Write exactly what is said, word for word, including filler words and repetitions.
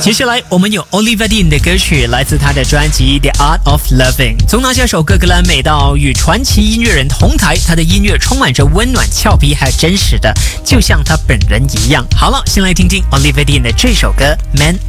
接下来我们有 Oliver Dean 的歌曲，来自他的专辑 The Art of Loving。从拿下首歌格莱美到与传奇音乐人同台，他的音乐充满着温暖、俏皮还有真实的，就像他本人一样。好了，先来听听 Oliver Dean 的这首歌 Man